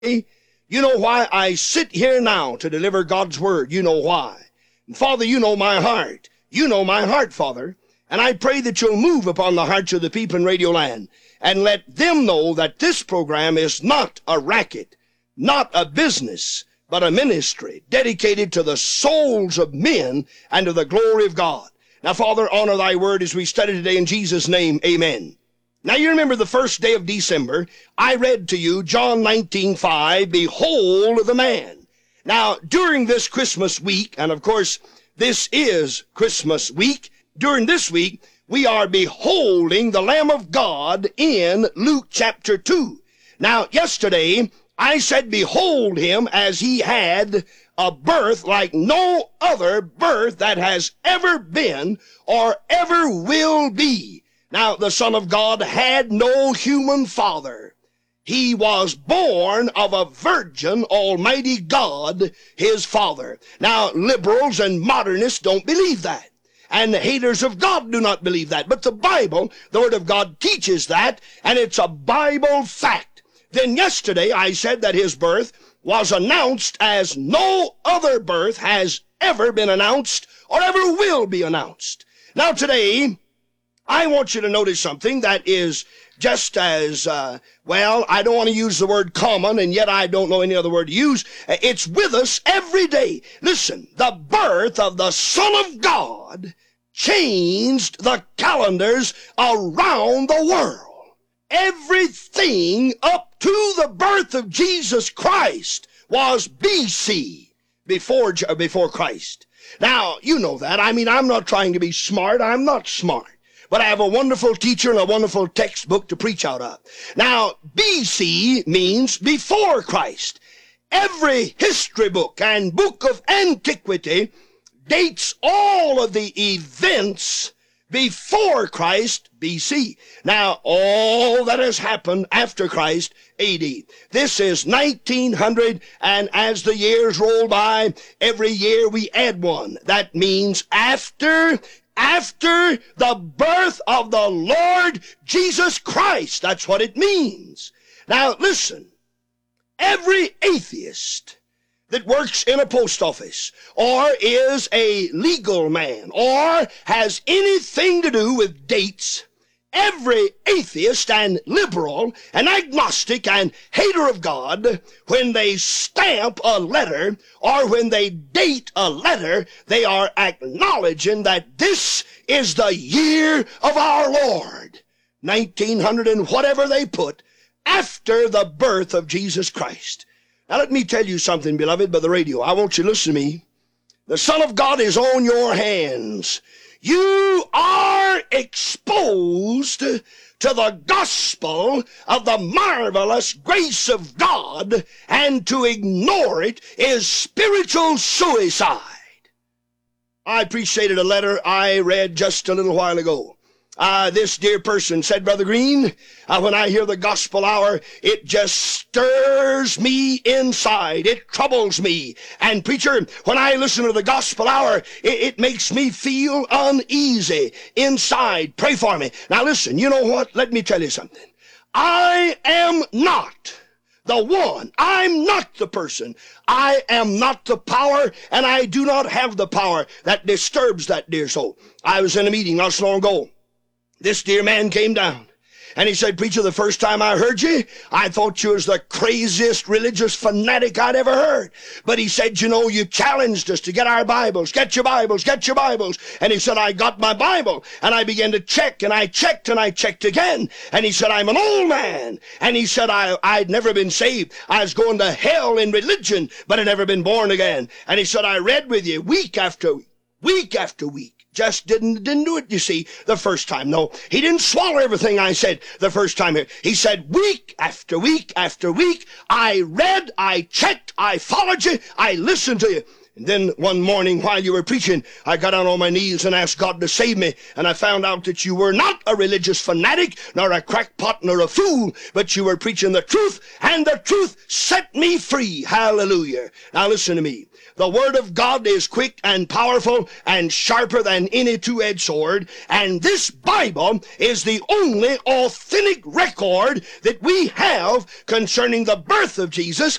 You know why I sit here now to deliver God's word. You know why. And Father, you know my heart. You know my heart, Father. And I pray that you'll move upon the hearts of the people in Radio Land and let them know that this program is not a racket, not a business, but a ministry dedicated to the souls of men and to the glory of God. Now, Father, honor thy word as we study today in Jesus' name. Amen. Now, you remember the first day of December, I read to you John 19:5, behold the man. Now, during this Christmas week, and of course, this is Christmas week, during this week, we are beholding the Lamb of God in Luke chapter 2. Now, yesterday, I said, behold him as he had a birth like no other birth that has ever been or ever will be. Now, the Son of God had no human father. He was born of a virgin, Almighty God, his Father. Now, liberals and modernists don't believe that. And the haters of God do not believe that. But the Bible, the Word of God, teaches that, and it's a Bible fact. Then yesterday I said that his birth was announced as no other birth has ever been announced or ever will be announced. Now today, I want you to notice something that is just as, well, I don't want to use the word common, and yet I don't know any other word to use. It's with us every day. Listen, the birth of the Son of God changed the calendars around the world. Everything up to the birth of Jesus Christ was BC, before Christ. Now, you know that. I mean, I'm not trying to be smart. I'm not smart. But I have a wonderful teacher and a wonderful textbook to preach out of. Now, BC means before Christ. Every history book and book of antiquity dates all of the events before Christ, BC. Now, all that has happened after Christ, AD. This is 1900, and as the years roll by, every year we add one. That means after the birth of the Lord Jesus Christ. That's what it means. Now, listen. Every atheist that works in a post office or is a legal man or has anything to do with dates, every atheist and liberal and agnostic and hater of God, when they stamp a letter or when they date a letter, they are acknowledging that this is the year of our Lord, 1900 and whatever they put, after the birth of Jesus Christ. Now let me tell you something, beloved, by the radio. I want you to listen to me. The Son of God is on your hands. You are exposed to the gospel of the marvelous grace of God, and to ignore it is spiritual suicide. I appreciated a letter I read just a little while ago. This dear person said, Brother Green, when I hear the gospel hour, it just stirs me inside. It troubles me. And preacher, when I listen to the gospel hour, it makes me feel uneasy inside. Pray for me. Now listen, you know what? Let me tell you something. I am not the one. I'm not the person. I am not the power, and I do not have the power that disturbs that dear soul. I was in a meeting not so long ago. This dear man came down, and he said, Preacher, the first time I heard you, I thought you was the craziest religious fanatic I'd ever heard. But he said, you know, you challenged us to get our Bibles. Get your Bibles, get your Bibles. And he said, I got my Bible, and I began to check, and I checked, and I checked again. And he said, I'm an old man. And he said, I'd never been saved. I was going to hell in religion, but I'd never been born again. And he said, I read with you week after week. Just didn't do it, you see, the first time. No, he didn't swallow everything I said the first time here. He said, week after week after week, I read, I checked, I followed you, I listened to you. And then one morning while you were preaching, I got down on my knees and asked God to save me. And I found out that you were not a religious fanatic, nor a crackpot, nor a fool, but you were preaching the truth, and the truth set me free. Hallelujah. Now listen to me. The Word of God is quick and powerful and sharper than any two-edged sword. And this Bible is the only authentic record that we have concerning the birth of Jesus